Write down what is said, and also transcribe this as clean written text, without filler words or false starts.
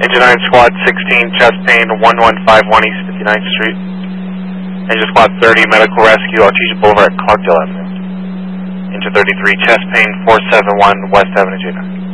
Engine 9 Squad 16, chest pain 1151 East 59th Street. Engine Squad 30, medical rescue, Artesia Boulevard, Clarkdale Avenue. Engine 33, chest pain 471 West Avenue, J9.